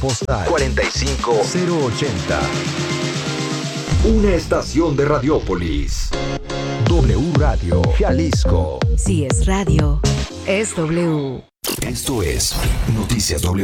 Postal 45080. Una estación de Radiópolis. W Radio Jalisco. Si es radio, es W. Esto es Noticias W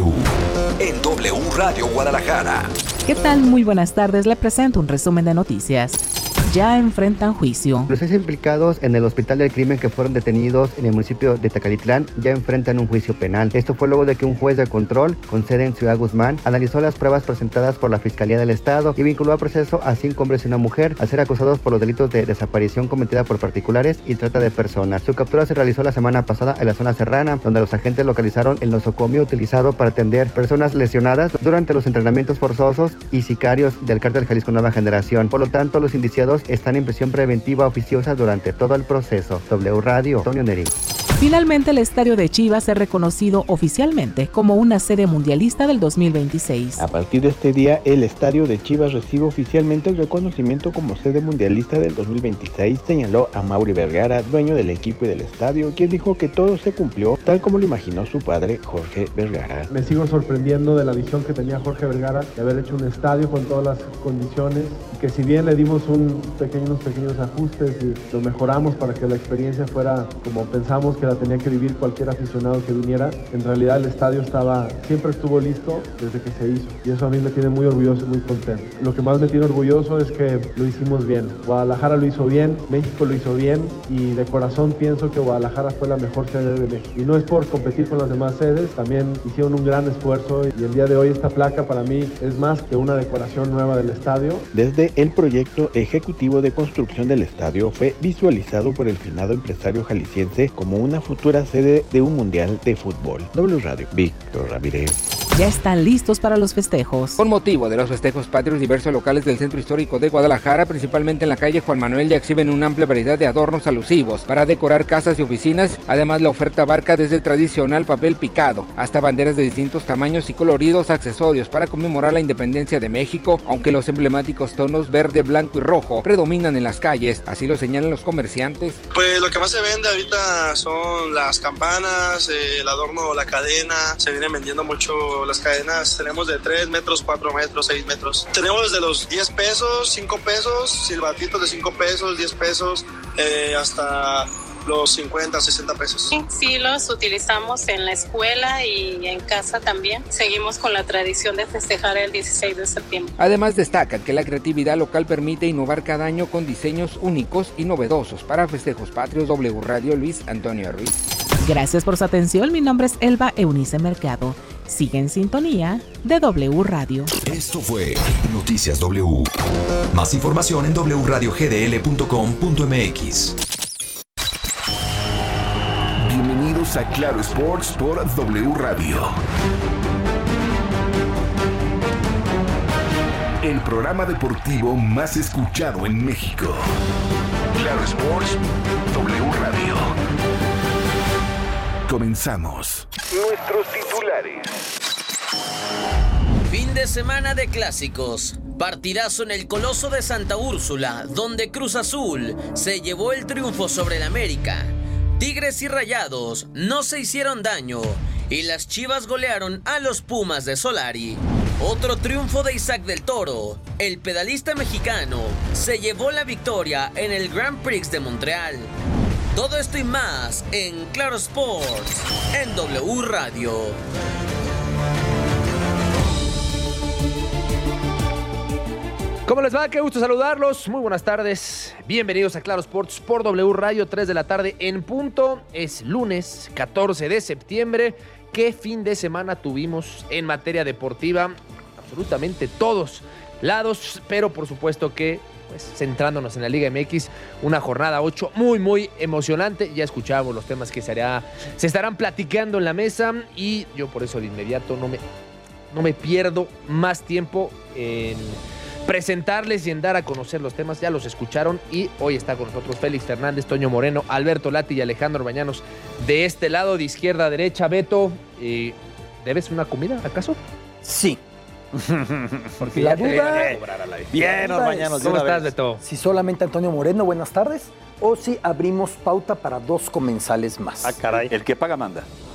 en W Radio Guadalajara. ¿Qué tal? Muy buenas tardes. Le presento un resumen de noticias. Ya enfrentan juicio. Los 6 implicados en el Hospital del Crimen que fueron detenidos en el municipio de Tecalitlán ya enfrentan un juicio penal. Esto fue luego de que un juez de control con sede en Ciudad Guzmán analizó las pruebas presentadas por la Fiscalía del Estado y vinculó a proceso a 5 hombres y una mujer al ser acusados por los delitos de desaparición cometida por particulares y trata de personas. Su captura se realizó la semana pasada en la zona serrana, donde los agentes localizaron el nosocomio utilizado para atender personas lesionadas durante los entrenamientos forzosos y sicarios del Cártel Jalisco Nueva Generación. Por lo tanto, los indiciados están en prisión preventiva oficiosa durante todo el proceso. W Radio, Antonio Neri. Finalmente, el estadio de Chivas es reconocido oficialmente como una sede mundialista del 2026. A partir de este día, el estadio de Chivas recibe oficialmente el reconocimiento como sede mundialista del 2026, señaló Amaury Vergara, dueño del equipo y del estadio, quien dijo que todo se cumplió tal como lo imaginó su padre, Jorge Vergara. Me sigo sorprendiendo de la visión que tenía Jorge Vergara de haber hecho un estadio con todas las condiciones, y que si bien le dimos unos pequeños ajustes y lo mejoramos para que la experiencia fuera como pensamos que la tenía que vivir cualquier aficionado que viniera, en realidad el estadio siempre estuvo listo desde que se hizo, y eso a mí me tiene muy orgulloso y muy contento. Lo que más me tiene orgulloso es que lo hicimos bien. Guadalajara lo hizo bien, México lo hizo bien, y de corazón pienso que Guadalajara fue la mejor sede de México. Y no es por competir con las demás sedes, también hicieron un gran esfuerzo, y el día de hoy esta placa para mí es más que una decoración nueva del estadio. Desde el proyecto ejecutivo de construcción del estadio fue visualizado por el finado empresario jalisciense como una futura sede de un mundial de fútbol. W Radio, Víctor Ramírez. Ya están listos para los festejos. Con motivo de los festejos patrios, diversos locales del centro histórico de Guadalajara, principalmente en la calle Juan Manuel, ya exhiben una amplia variedad de adornos alusivos para decorar casas y oficinas. Además, la oferta abarca desde el tradicional papel picado hasta banderas de distintos tamaños y coloridos accesorios para conmemorar la independencia de México, aunque los emblemáticos tonos verde, blanco y rojo predominan en las calles, así lo señalan los comerciantes. Pues lo que más se vende ahorita son las campanas, el adorno, la cadena. Se vienen vendiendo mucho las cadenas. Tenemos de 3 metros, 4 metros, 6 metros. Tenemos desde los 10 pesos, 5 pesos, silbatitos de 5 pesos, 10 pesos, hasta los 50, 60 pesos. Sí, los utilizamos en la escuela y en casa también. Seguimos con la tradición de festejar el 16 de septiembre. Además, destacan que la creatividad local permite innovar cada año con diseños únicos y novedosos para festejos patrios. W Radio, Luis Antonio Ruiz. Gracias por su atención. Mi nombre es Elba Eunice Mercado. Sigue en sintonía de W Radio. Esto fue Noticias W. Más información en wradiogdl.com.mx. Bienvenidos a Claro Sports por W Radio. El programa deportivo más escuchado en México. Claro Sports, W Radio. Comenzamos. Nuestros titulares. Fin de semana de clásicos. Partidazo en el Coloso de Santa Úrsula, donde Cruz Azul se llevó el triunfo sobre el América. Tigres y Rayados no se hicieron daño y las Chivas golearon a los Pumas de Solari. Otro triunfo de Isaac del Toro. El pedalista mexicano se llevó la victoria en el Grand Prix de Montreal. Todo esto y más en Claro Sports, en W Radio. ¿Cómo les va? Qué gusto saludarlos. Muy buenas tardes. Bienvenidos a Claro Sports por W Radio, 3 de la tarde en punto. Es lunes 14 de septiembre. ¿Qué fin de semana tuvimos en materia deportiva? Absolutamente todos lados, pero por supuesto que centrándonos en la Liga MX, una jornada 8 muy emocionante. Ya escuchábamos los temas que se estarán platicando en la mesa y yo por eso de inmediato no me pierdo más tiempo en presentarles y en dar a conocer los temas. Ya los escucharon y hoy está con nosotros Félix Fernández, Toño Moreno, Alberto Lati y Alejandro Bañanos de este lado, de izquierda a derecha. Beto, ¿debes una comida acaso? Sí. Porque la ya te duda, bien, Bañanos. ¿Cómo estás, Beto? Si solamente Antonio Moreno, buenas tardes, o si abrimos pauta para 2 comensales más. Ah, caray, el que paga manda.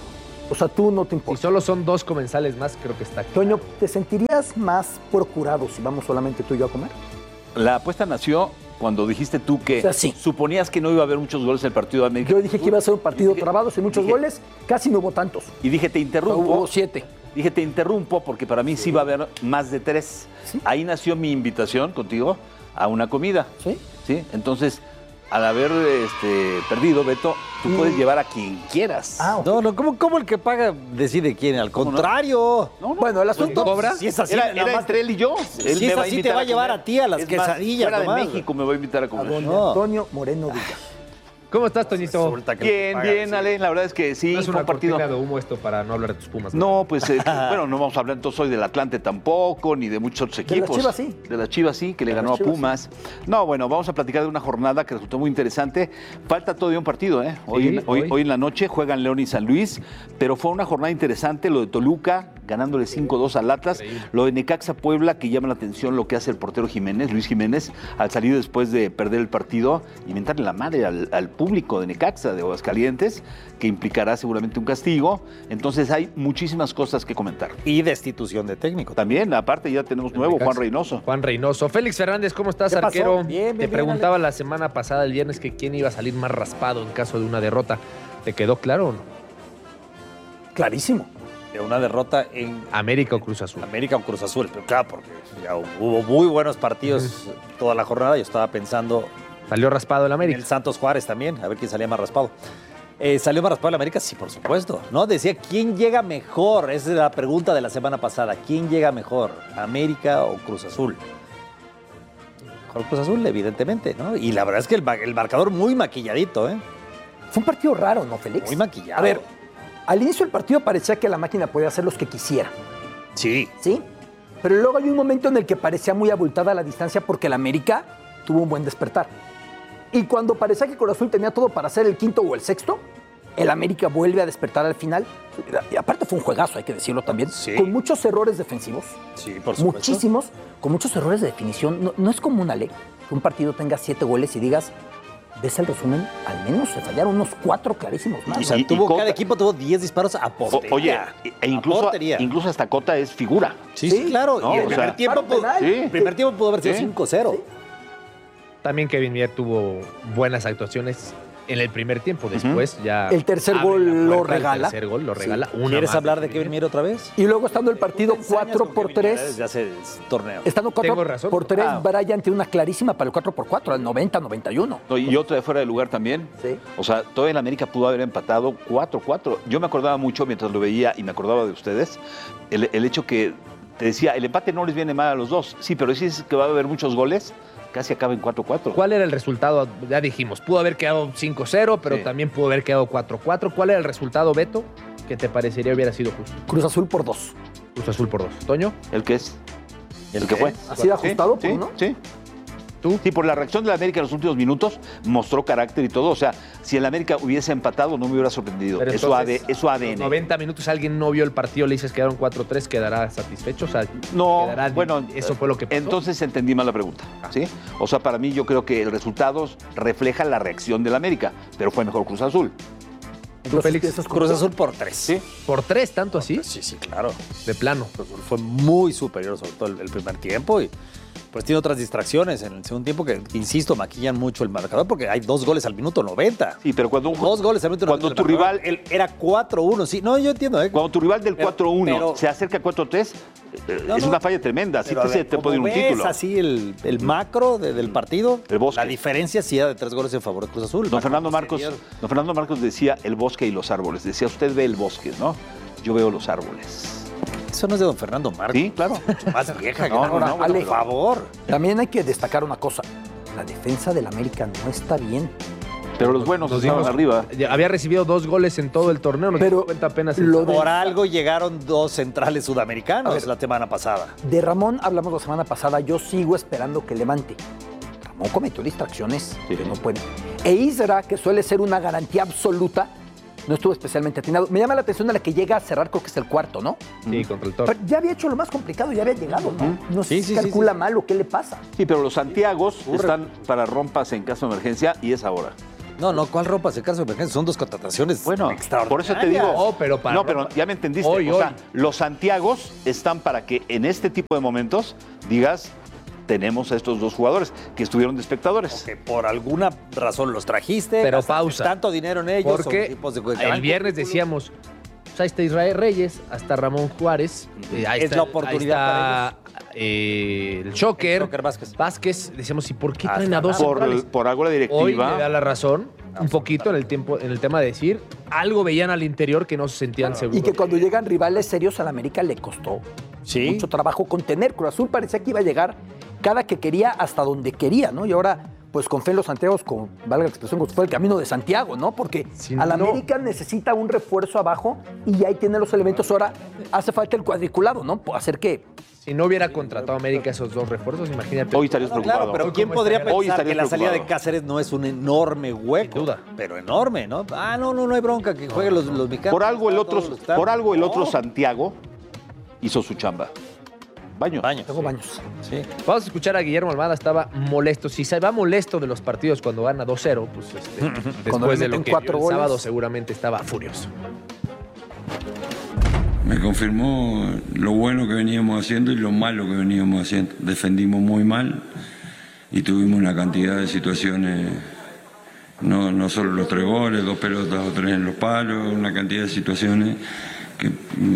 O sea, tú no te importa. Si solo son 2 comensales más, creo que está claro. Toño, ¿te sentirías más procurado si vamos solamente tú y yo a comer? La apuesta nació cuando dijiste tú que O sea, sí. suponías que no iba a haber muchos goles en el partido de América. Yo dije que iba a ser un partido trabado, sin muchos goles, casi no hubo tantos. Y dije, te interrumpo. Hubo 7. Dije, te interrumpo porque para mí sí va a haber más de 3. ¿Sí? Ahí nació mi invitación contigo a una comida. ¿Sí? ¿Sí? Entonces, al haber perdido, Beto, tú puedes llevar a quien quieras. No, ¿cómo el que paga decide quién? Al contrario. No. Bueno, el asunto... ¿Cobra? Si es así, Era entre él y yo. Él si me es va a así, invitar te va a llevar comer. a ti a las Es más, quesadillas. fuera de nomás. México me va a invitar a comer. A don Antonio Moreno Villa. ¿Cómo estás, Toñito? Bien, Ale. La verdad es que sí. No es fue una un partido. cortina de humo esto para no hablar de tus Pumas. No, pues, bueno, no vamos a hablar entonces hoy del Atlante tampoco, ni de muchos otros De las equipos. Chivas sí. De las Chivas sí, que le ganó a Pumas. No, bueno, vamos a platicar de una jornada que resultó muy interesante. Falta todavía un partido, ¿eh? Hoy en la noche juegan León y San Luis, pero fue una jornada interesante, lo de Toluca, ganándole 5-2 al Atlas. Lo de Necaxa Puebla, que llama la atención lo que hace el portero Luis Jiménez, al salir después de perder el partido, inventarle la madre al público de Necaxa, de Aguascalientes, que implicará seguramente un castigo. Entonces hay muchísimas cosas que comentar. Y destitución de técnico. También, aparte ya tenemos nuevo, Juan Reynoso. Félix Fernández, ¿cómo estás, ¿Qué pasó? arquero? Bien, Te preguntaba la semana pasada, el viernes, que quién iba a salir más raspado en caso de una derrota. ¿Te quedó claro o no? Clarísimo. De una derrota en América o Cruz Azul. América o Cruz Azul, pero claro, porque ya hubo muy buenos partidos toda la jornada. Yo estaba pensando... ¿Salió raspado el América? El Santos Juárez también, a ver quién salía más raspado. ¿Salió más raspado el América? Sí, por supuesto. ¿No? Decía, ¿quién llega mejor? Esa es la pregunta de la semana pasada. ¿Quién llega mejor? ¿América o Cruz Azul? Mejor Cruz Azul, evidentemente, ¿no? Y la verdad es que el marcador muy maquilladito, ¿eh? Fue un partido raro, ¿no, Félix? Muy maquillado. A ver, al inicio del partido parecía que la máquina podía hacer los que quisiera. Sí. ¿Sí? Pero luego hay un momento en el que parecía muy abultada la distancia porque el América tuvo un buen despertar. Y cuando parecía que Cruz Azul tenía todo para ser el quinto o el sexto, el América vuelve a despertar al final. Y aparte fue un juegazo, hay que decirlo también. Sí. Con muchos errores defensivos. Sí, por supuesto. Muchísimos. Con muchos errores de definición. No es común, Ale, que un partido tenga 7 goles y digas, ves el resumen, al menos se fallaron unos 4 clarísimos más. O sea, cada equipo tuvo 10 disparos a portería. Oye, incluso hasta Cota es figura. Sí, claro. No, y el primer tiempo pudo haber sido 5-0. También Kevin Mier tuvo buenas actuaciones en el primer tiempo. Después ya... El tercer gol lo regala. El tercer gol lo regala. Sí. ¿Quieres hablar de Kevin Mier otra vez? Y luego estando el partido 4-3. Desde hace torneo. Estando 4-3, Brian tiene una clarísima para el 4-4, al 90-91. No, y otra de fuera de lugar también. Sí. O sea, todo el América pudo haber empatado 4-4. Yo me acordaba mucho mientras lo veía y me acordaba de ustedes, el hecho que te decía, el empate no les viene mal a los dos. Sí, pero si es que va a haber muchos goles, casi acaba en 4-4. ¿Cuál era el resultado? Ya dijimos, pudo haber quedado 5-0, pero también pudo haber quedado 4-4. ¿Cuál era el resultado, Beto, que te parecería hubiera sido justo? Cruz Azul por 2. Cruz Azul por 2. ¿Toño? ¿El qué es? ¿El que fue? ¿Así de ajustado por 1? Sí. ¿Tú? Sí, por la reacción de la América en los últimos minutos, mostró carácter y todo. O sea, si el América hubiese empatado, no me hubiera sorprendido. Pero Es su ADN. 90 minutos alguien no vio el partido, le dices que quedaron 4-3, ¿quedará satisfecho? O sea, no, quedará, bueno, eso fue lo que pasó. Entonces entendí mal la pregunta, ¿sí? O sea, para mí yo creo que el resultado refleja la reacción del América, pero fue mejor Cruz Azul. Félix, Cruz Azul por 3. ¿Sí? ¿Por 3 tanto así? Sí, claro. De plano. Cruz Azul fue muy superior, sobre todo el primer tiempo, y pues tiene otras distracciones en el segundo tiempo que, insisto, maquillan mucho el marcador porque hay 2 goles al minuto 90. Sí, pero cuando 2 goles al minuto 90. Cuando tu rival era 4-1, sí. No, yo entiendo. Cuando tu rival del 4-1 se acerca a 4-3, es una falla tremenda. Sí te puede ir un título. Así el macro del partido, la diferencia sí era de 3 goles en favor de Cruz Azul. Don Fernando Marcos decía el bosque y los árboles. Decía, usted ve el bosque, ¿no? Yo veo los árboles. Eso no es de don Fernando Marcos. Sí, claro. Más vieja que ahora, Ale, por favor. También hay que destacar una cosa. La defensa del América no está bien. Pero los buenos estaban arriba. Había recibido 2 goles en todo el torneo. Nos dimos cuenta apenas. Por algo llegaron 2 centrales sudamericanos la semana pasada. De Ramón hablamos la semana pasada. Yo sigo esperando que levante. Ramón cometió distracciones que no puede. E Isra, que suele ser una garantía absoluta, no estuvo especialmente atinado. Me llama la atención a la que llega a cerrar, creo que es el cuarto, ¿no? Sí, contra el Toro. Ya había hecho lo más complicado, ya había llegado, ¿no? No sé si calcula mal o qué le pasa. Sí, pero los Santiagos están para rompas en caso de emergencia y es ahora. No, ¿cuál ropa secarse o emergencia? Son 2 contrataciones extraordinarias. Por eso te digo. pero ya me entendiste. O sea, los Santiagos están para que en este tipo de momentos digas, tenemos a estos 2 jugadores que estuvieron de espectadores. Que por alguna razón los trajiste. Pero pausa. Tanto dinero en ellos. Porque el viernes decíamos, pues ahí está Israel Reyes, hasta Ramón Juárez. Es la oportunidad para ellos. El Shocker Vázquez. Decíamos, ¿y por qué traen a 2 centrales? Por algo la directiva. Hoy me da la razón un poquito en el tema de decir, algo veían al interior que no se sentían seguros. Y que cuando llegan rivales serios al América le costó mucho trabajo contener. Cruz Azul parecía que iba a llegar cada que quería hasta donde quería, ¿no? Y ahora, pues con fe en los Santiagos, con valga la expresión, fue el camino de Santiago, ¿no? Porque América necesita un refuerzo abajo y ahí tiene los elementos. Ahora hace falta el cuadriculado, ¿no? Hacer que... Si no hubiera contratado América esos 2 refuerzos, imagínate. Hoy estarías preocupado. Claro, pero ¿quién podría pensar que la salida de Cáceres no es un enorme hueco? Sin duda. Pero enorme, ¿no? No hay bronca, que jueguen los mexicanos. Por algo el otro Santiago hizo su chamba. Baños. Sí. Vamos a escuchar a Guillermo Almada, estaba molesto. Si se va molesto de los partidos cuando gana 2-0, pues después de lo que vio el sábado seguramente estaba furioso. Me confirmó lo bueno que veníamos haciendo y lo malo que veníamos haciendo. Defendimos muy mal y tuvimos una cantidad de situaciones, no solo los 3 goles, 2 pelotas o 3 en los palos, una cantidad de situaciones que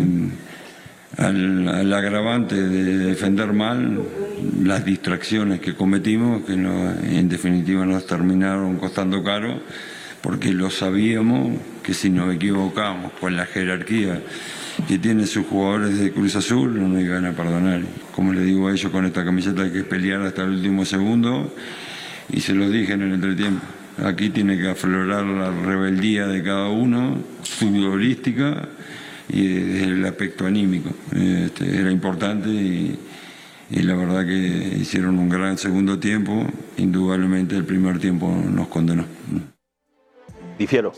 al agravante de defender mal, las distracciones que cometimos, que en definitiva nos terminaron costando caro, porque lo sabíamos que si nos equivocábamos con la jerarquía que tiene sus jugadores de Cruz Azul, no nos iban a perdonar. Como le digo a ellos, con esta camiseta hay que pelear hasta el último segundo, y se los dije en el entretiempo. Aquí tiene que aflorar la rebeldía de cada uno, futbolística y desde el aspecto anímico. Era importante y la verdad que hicieron un gran segundo tiempo. Indudablemente el primer tiempo nos condenó. Difiero.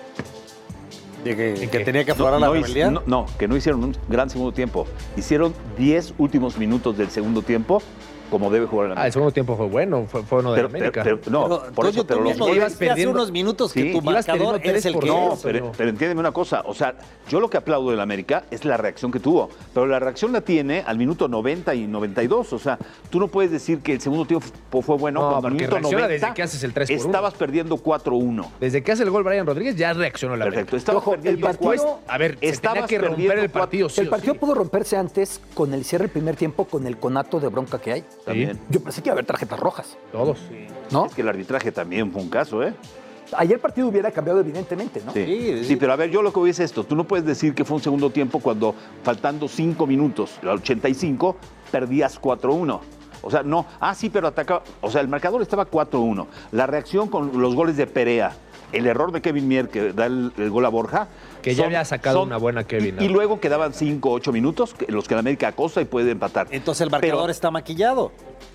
¿Que tenía que aflorar la rebeldía? No, que no hicieron un gran segundo tiempo. Hicieron 10 últimos minutos del segundo tiempo como debe jugar el América. El segundo tiempo fue bueno, fue uno de América. Pero ibas perdiendo hace unos minutos que tu marcador eres el que es. Pero entiéndeme una cosa, o sea, yo lo que aplaudo del América es la reacción que tuvo, pero la reacción la tiene al minuto 90 y 92, o sea, tú no puedes decir que el segundo tiempo fue bueno cuando al minuto 90 desde que haces el 3-1. Estabas perdiendo 4-1. Desde que hace el gol Brian Rodríguez ya reaccionó la América. Perfecto, estabas perdiendo el partido, a ver, se tenía que romper el partido. El partido pudo romperse antes con el cierre del primer tiempo, con el conato de bronca que hay. También. Yo pensé que iba a haber tarjetas rojas. Todos. ¿No? Es que el arbitraje también fue un caso, ¿eh? Ayer el partido hubiera cambiado evidentemente, ¿no? Sí, pero a ver, yo lo que voy es esto. Tú no puedes decir que fue un segundo tiempo cuando faltando 5 minutos, al 85, perdías 4-1. O sea, no. Sí, pero atacaba. O sea, el marcador estaba 4-1. La reacción con los goles de Perea, el error de Kevin Mier que da el gol a Borja. Que ya había sacado una buena Kevin. Y luego quedaban 5 o 8 minutos, los que la América acosa y puede empatar. Entonces el marcador está maquillado.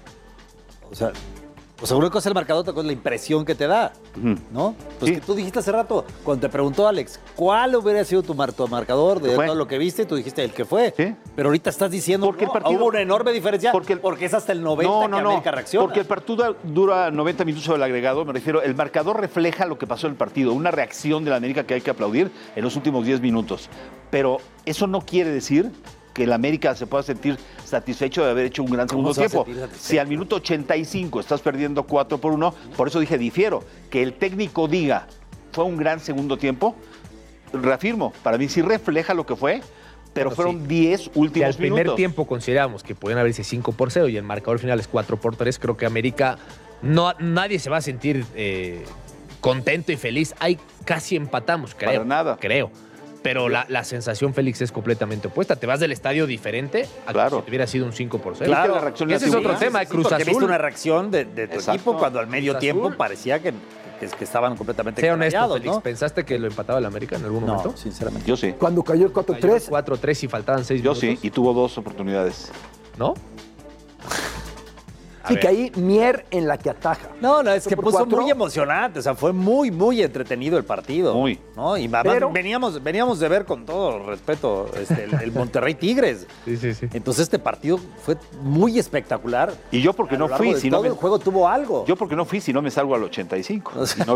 O sea, seguro que es el marcador con la impresión que te da, ¿no? Pues que tú dijiste hace rato, cuando te preguntó Alex, ¿cuál hubiera sido tu marcador de todo lo que viste? Tú dijiste el que fue. ¿Sí? Pero ahorita estás diciendo que hubo una enorme diferencia porque es hasta el 90 que América reacciona. Porque el partido dura 90 minutos sobre el agregado, me refiero, el marcador refleja lo que pasó en el partido, una reacción de la América que hay que aplaudir en los últimos 10 minutos. Pero eso no quiere decir que el América se pueda sentir satisfecho de haber hecho un gran segundo tiempo. Si al minuto 85 estás perdiendo 4-1, por eso dije difiero, que el técnico diga fue un gran segundo tiempo, reafirmo, para mí sí refleja lo que fue, pero fueron 10 últimos minutos. Si al primer tiempo consideramos que pueden haberse 5-0 y el marcador final es 4-3, creo que América, nadie se va a sentir contento y feliz. Casi empatamos, creo. Para nada. Creo. Pero la sensación, Félix, es completamente opuesta. Te vas del estadio diferente a que si te hubiera sido un 5-0. Claro, la reacción ese es otro tema. Cruz Azul. Viste una reacción de tu equipo cuando al medio tiempo parecía que estaban completamente extrañados, Félix, ¿no? ¿Pensaste que lo empataba el América en algún momento? No, sinceramente. Yo sí. Cuando cayó el 4-3. 4-3 y faltaban 6 Yo minutos. sí, y tuvo 2 oportunidades. ¿No? Sí, que ahí Mier en la que ataja. No, es que puso 4. muy emocionante, o sea, fue muy, muy entretenido el partido. Muy. ¿No? Y además veníamos de ver, con todo respeto, el Monterrey Tigres. Sí. Entonces este partido fue muy espectacular. Y yo porque no fui, si no el juego tuvo algo. Yo porque no fui, si no me salgo al 85.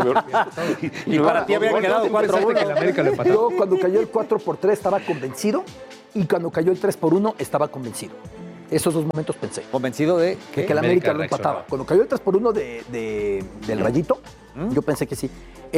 Y para ti había quedado 4-1. Yo cuando cayó el 4-3 estaba convencido y cuando cayó el 3-1 estaba convencido. Esos 2 momentos pensé. ¿Convencido de que el América lo empataba? Cuando cayó el 3-1 del Rayito, yo pensé que sí.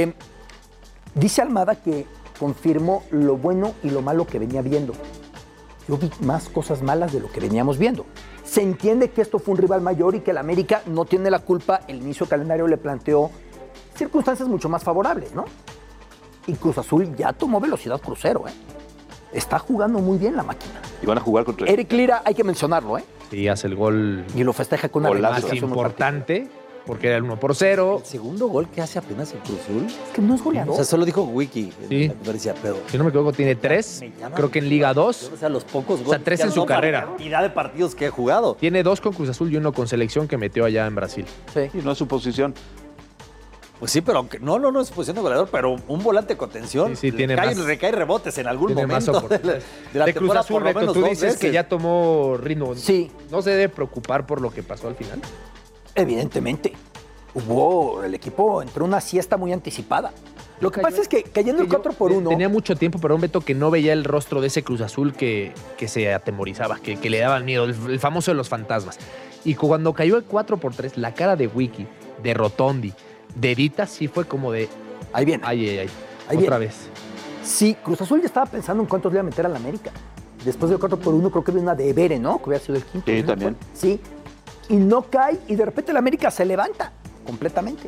Dice Almada que confirmó lo bueno y lo malo que venía viendo. Yo vi más cosas malas de lo que veníamos viendo. Se entiende que esto fue un rival mayor y que el América no tiene la culpa. El inicio del calendario le planteó circunstancias mucho más favorables, ¿no? Y Cruz Azul ya tomó velocidad crucero, ¿eh? Está jugando muy bien la máquina. Y van a jugar contra Eric Lira, hay que mencionarlo, ¿eh? Sí, hace el gol. Y lo festeja con una más importante, porque era el 1-0. El segundo gol que hace apenas el Cruz Azul. Es que no es goleador. O sea, solo dijo Wiki. Sí. Pero si no me equivoco, tiene 3. Creo que en Liga 2. O sea, los pocos goles. O sea, 3 en su carrera. La cantidad de partidos que ha jugado. Tiene 2 con Cruz Azul y 1 con selección que metió allá en Brasil. Sí. Y no es su posición. Pues sí, pero aunque no es posición de goleador, pero un volante de contención. Sí, tiene más. Recae rebotes en algún momento de la Cruz Azul, por lo menos tú dices veces. que ya tomó ritmo. Sí. ¿No se debe preocupar por lo que pasó al final? Evidentemente. El equipo entró en una siesta muy anticipada. Lo que pasa es que cayendo el 4-1... Tenía mucho tiempo, pero un Beto que no veía el rostro de ese Cruz Azul que se atemorizaba, que le daban miedo, el famoso de los fantasmas. Y cuando cayó el 4-3, la cara de Wiki, de Rotondi, de Dita, sí fue como de... Ahí viene. Ahí viene. Otra vez. Sí, Cruz Azul ya estaba pensando en cuántos le iba a meter a la América. Después del 4-1 creo que había una de Ebere, ¿no? Que hubiera sido el quinto. Sí, también. Sí. Y no cae y de repente la América se levanta completamente.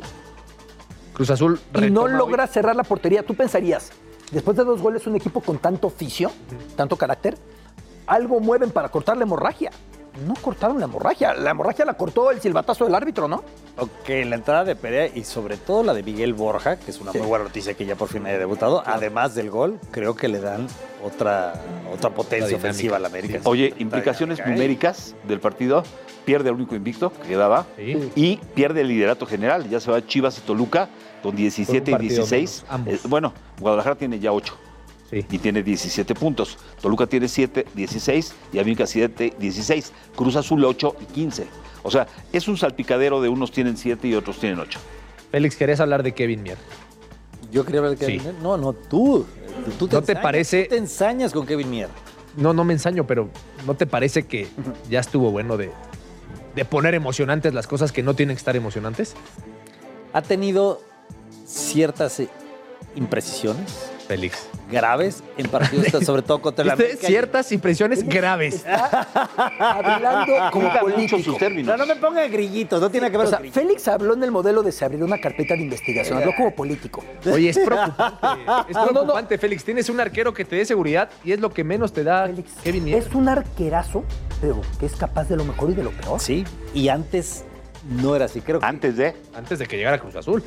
Cruz Azul y no logra cerrar la portería. Tú pensarías, después de 2 goles, un equipo con tanto oficio, tanto carácter, algo mueven para cortar la hemorragia. No cortaron la hemorragia. La hemorragia la cortó el silbatazo del árbitro, ¿no? Ok, la entrada de Perea y sobre todo la de Miguel Borja, que es una muy buena noticia que ya por fin haya debutado, además del gol, creo que le dan otra potencia ofensiva a la América. Sí. Oye, implicaciones numéricas del partido, pierde el único invicto que quedaba y pierde el liderato general. Ya se va Chivas y Toluca con 17 y 16. Bueno, Guadalajara tiene ya 8. Sí. Y tiene 17 puntos. Toluca tiene 7, 16 y América 7, 16. Cruz Azul 8 y 15. O sea, es un salpicadero de unos tienen 7 y otros tienen 8. Félix, ¿querías hablar de Kevin Mier? ¿Yo quería hablar de Kevin Mier? No, tú. ¿No te parece? Tú te ensañas con Kevin Mier. No me ensaño, pero ¿no te parece que ya estuvo bueno de poner emocionantes las cosas que no tienen que estar emocionantes? Ha tenido ciertas imprecisiones. Félix. Graves en partidos, sobre todo contra la América. Ciertas impresiones graves. Hablando como político. Sus términos. No me ponga grillitos, no tiene que ver. O sea, Félix habló en el modelo de se abrir una carpeta de investigación, habló como político. Oye, es preocupante. Es preocupante, Félix. Tienes un arquero que te dé seguridad y es lo que menos te da Félix. Kevin Mier. Es un arquerazo, pero que es capaz de lo mejor y de lo peor. Sí, y antes no era así, creo que... Antes de que llegara Cruz Azul.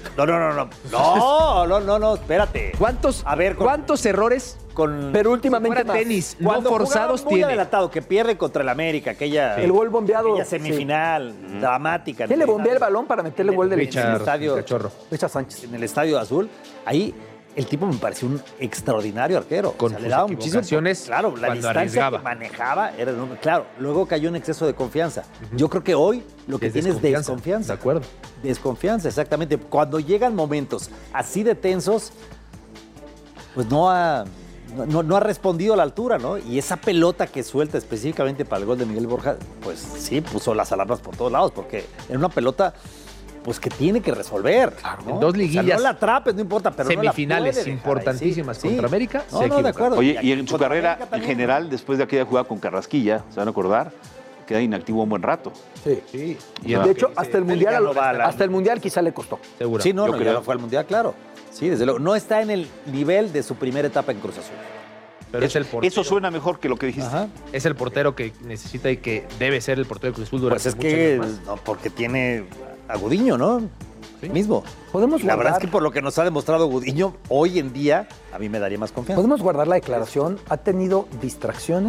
No, espérate. ¿Cuántos errores pero últimamente más tenis no cuando forzados muy tiene? adelantado, que pierde contra el América, aquella... El gol bombeado. Aquella semifinal dramática. ¿Quién le bombea el balón para meterle el gol del estadio? Richard Sánchez. En el Estadio Azul, ahí... El tipo me pareció un extraordinario arquero. Con le daba equivocaciones, claro, la distancia arriesgaba. que manejaba era enorme. Claro, luego cayó en exceso de confianza. Yo creo que hoy lo que tiene es desconfianza. De acuerdo. Desconfianza, exactamente. Cuando llegan momentos así de tensos, pues no ha respondido a la altura, ¿no? Y esa pelota que suelta específicamente para el gol de Miguel Borja, pues sí, puso las alarmas por todos lados, porque era una pelota... pues que tiene que resolver. Claro, ¿no? en 2 liguillas. O sea, no la atrapes, no importa, pero semifinales no la importantísimas contra América. No, de acuerdo. Oye, y en su carrera en general, después de aquella jugada con Carrasquilla, ¿se van a acordar? Queda inactivo un buen rato. Sí. Y de hecho, hasta el Mundial quizá le costó. Seguro. Sí, ya no fue al Mundial, claro. Sí, desde luego. No está en el nivel de su primera etapa en Cruz Azul. Pero es el portero. Eso suena mejor que lo que dijiste. Ajá. Es el portero que necesita y que debe ser el portero de Cruz Azul durante muchos años más. No, porque tiene a Gudiño, ¿no? Sí. Mismo. La verdad es que por lo que nos ha demostrado Gudiño, hoy en día, a mí me daría más confianza. Podemos guardar la declaración. Ha tenido distracciones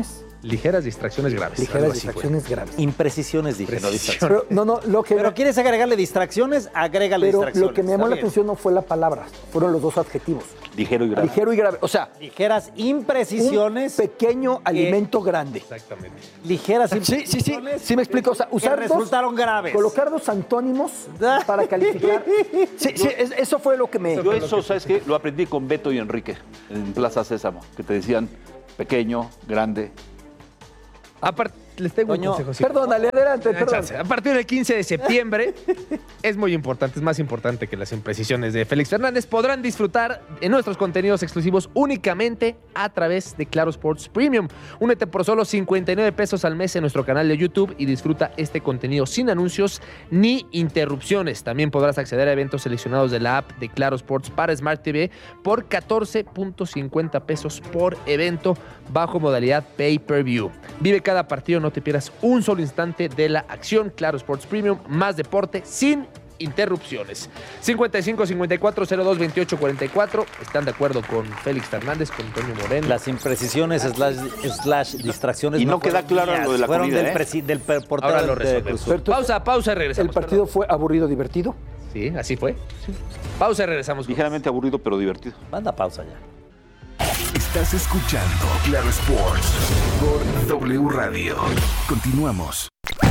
Ligeras distracciones graves. Ligeras distracciones graves. Imprecisiones, dije, no distracciones. Pero ¿quieres agregarle distracciones? Agrégale distracciones. Lo que me llamó la atención no fue la palabra, fueron los dos adjetivos. Ligero y grave. Ligero y grave. O sea, ligeras imprecisiones. Un pequeño alimento grande. Exactamente. Ligeras imprecisiones. Sí me explico. O sea, usar resultaron graves. Colocar dos antónimos para calificar. Sí, eso fue lo que me... Yo eso, ¿sabes qué? Lo aprendí con Beto y Enrique en Plaza Sésamo, que te decían pequeño, grande. Les tengo un consejo. Perdónale, adelante. A partir del 15 de septiembre es muy importante, es más importante que las imprecisiones de Félix Fernández. Podrán disfrutar de nuestros contenidos exclusivos únicamente a través de Claro Sports Premium. Únete por solo 59 pesos al mes en nuestro canal de YouTube y disfruta este contenido sin anuncios ni interrupciones. También podrás acceder a eventos seleccionados de la app de Claro Sports para Smart TV por 14.50 pesos por evento bajo modalidad Pay-Per-View. Vive cada partido, no te pierdas un solo instante de la acción. Claro Sports Premium, más deporte sin interrupciones. 55 54 02 28 44. ¿Están de acuerdo con Félix Fernández, con Antonio Moreno? Las imprecisiones / distracciones y no queda claro lo de la fueron comida, del portero. Ahora lo resolvemos. Pausa y regresamos. ¿El partido fue aburrido, divertido? Sí, así fue. Sí. Pausa y regresamos. Ligeramente aburrido, pero divertido. Manda pausa ya. Estás escuchando Claro Sports por W Radio. Continuamos.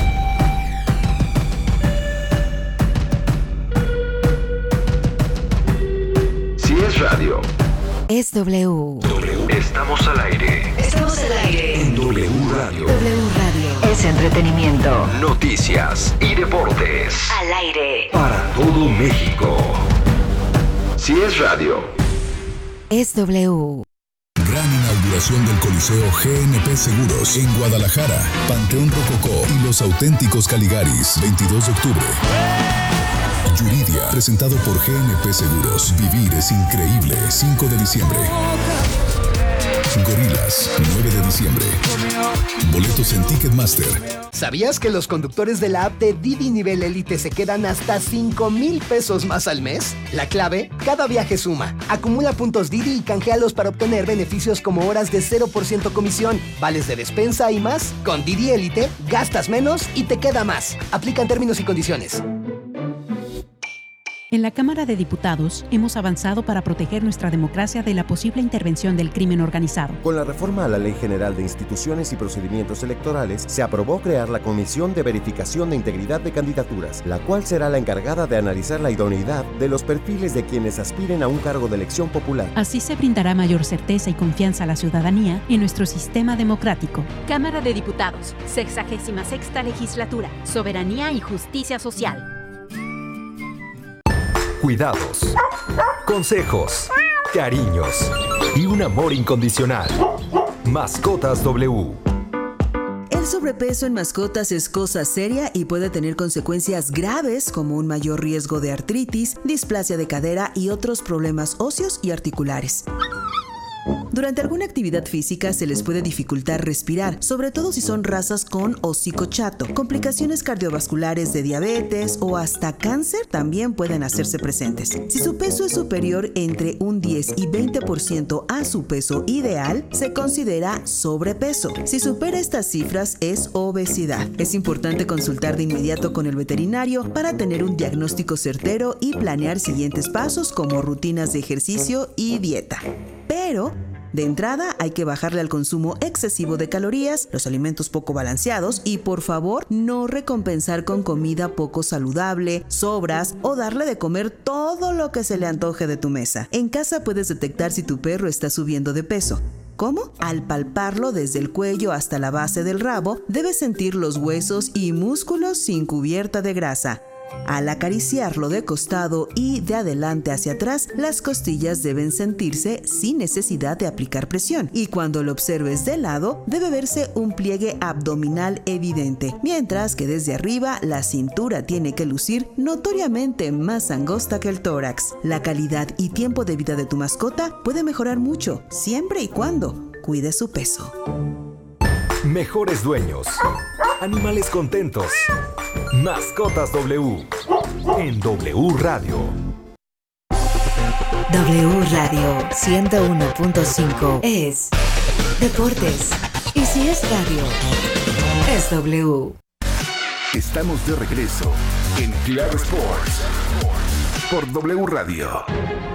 Si es radio, es W. Estamos al aire. Estamos al aire. En W Radio. W Radio. Es entretenimiento. Noticias y deportes. Al aire. Para todo México. Si es radio, es W. Gran inauguración del Coliseo GNP Seguros en Guadalajara, Panteón Rococó y Los Auténticos Caligaris, 22 de octubre. Yuridia, presentado por GNP Seguros. Vivir es increíble, 5 de diciembre. Gorilas, 9 de diciembre. Boletos en Ticketmaster. ¿Sabías que los conductores de la app de Didi Nivel Elite se quedan hasta 5,000 pesos más al mes? La clave, cada viaje suma. Acumula puntos Didi y canjealos para obtener beneficios como horas de 0% comisión, vales de despensa y más. Con Didi Elite, gastas menos y te queda más. Aplican términos y condiciones. En la Cámara de Diputados hemos avanzado para proteger nuestra democracia de la posible intervención del crimen organizado. Con la reforma a la Ley General de Instituciones y Procedimientos Electorales, se aprobó crear la Comisión de Verificación de Integridad de Candidaturas, la cual será la encargada de analizar la idoneidad de los perfiles de quienes aspiren a un cargo de elección popular. Así se brindará mayor certeza y confianza a la ciudadanía en nuestro sistema democrático. Cámara de Diputados, 66ª Legislatura, Soberanía y Justicia Social. Cuidados, consejos, cariños y un amor incondicional. Mascotas W. El sobrepeso en mascotas es cosa seria y puede tener consecuencias graves como un mayor riesgo de artritis, displasia de cadera y otros problemas óseos y articulares. Durante alguna actividad física se les puede dificultar respirar, sobre todo si son razas con hocico chato. Complicaciones cardiovasculares de diabetes o hasta cáncer también pueden hacerse presentes. Si su peso es superior entre un 10 y 20% a su peso ideal, se considera sobrepeso. Si supera estas cifras, es obesidad. Es importante consultar de inmediato con el veterinario para tener un diagnóstico certero y planear siguientes pasos como rutinas de ejercicio y dieta. Pero, de entrada, hay que bajarle al consumo excesivo de calorías, los alimentos poco balanceados y, por favor, no recompensar con comida poco saludable, sobras o darle de comer todo lo que se le antoje de tu mesa. En casa puedes detectar si tu perro está subiendo de peso. ¿Cómo? Al palparlo desde el cuello hasta la base del rabo, debes sentir los huesos y músculos sin cubierta de grasa. Al acariciarlo de costado y de adelante hacia atrás, las costillas deben sentirse sin necesidad de aplicar presión. Y cuando lo observes de lado, debe verse un pliegue abdominal evidente, mientras que desde arriba la cintura tiene que lucir notoriamente más angosta que el tórax. La calidad y tiempo de vida de tu mascota puede mejorar mucho, siempre y cuando cuide su peso. Mejores dueños. Animales contentos. Mascotas W. En W Radio. W Radio 101.5 es Deportes. Y si es radio, es W. Estamos de regreso en Claro Sports por W Radio.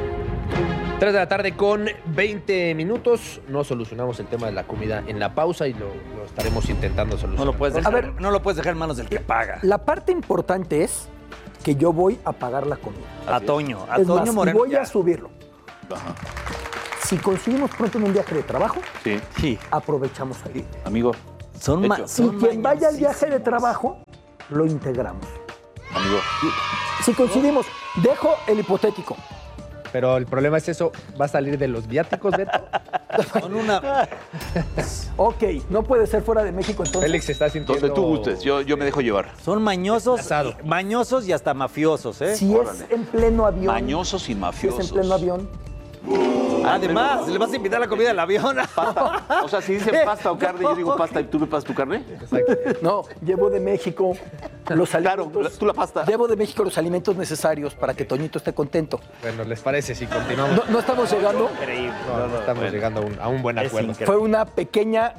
3 de la tarde con 20 minutos. No solucionamos el tema de la comida en la pausa y lo estaremos intentando solucionar. No lo puedes dejar en manos del que paga. La parte importante es que yo voy a pagar la comida. A Toño Moreno. Voy ya. a subirlo. Ajá. Si conseguimos pronto en un viaje de trabajo, sí. aprovechamos ahí. Amigo. Y quien vaya al viaje de trabajo, lo integramos. Amigo. Si coincidimos, dejo el hipotético. Pero el problema es eso, ¿va a salir de los viáticos, Beto? Con una... Ok, no puede ser fuera de México entonces. Félix se está sintiendo... Donde tú gustes, yo me dejo llevar. Son mañosos y hasta mafiosos, ¿eh? Si es en pleno avión. Mañosos y mafiosos. Si es en pleno avión. Además, ¿le vas a invitar la comida al avión? Pasta. O sea, si dicen pasta o carne, yo digo pasta y tú me pasas tu carne. Exacto. No, llevo de México los alimentos. Claro, tú la pasta. Llevo de México los alimentos necesarios para que Toñito esté contento. Bueno, ¿les parece si continuamos? No estamos llegando. No estamos llegando a un buen acuerdo. Fue una pequeña,